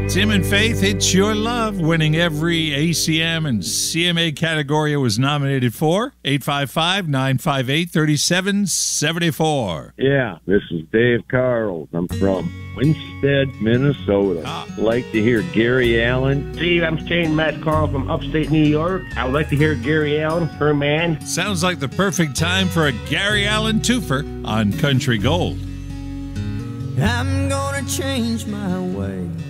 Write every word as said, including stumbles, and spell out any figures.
Tim and Faith, It's Your Love, winning every A C M and C M A category it was nominated for. eight five five, nine five eight, three seven seven four. Yeah, this is Dave Carl. I'm from Winstead, Minnesota. Ah. I'd like to hear Gary Allan. Steve, I'm staying Matt Carl from upstate New York. I would like to hear Gary Allan, Her Man. Sounds like the perfect time for a Gary Allan twofer on Country Gold. I'm gonna change my way.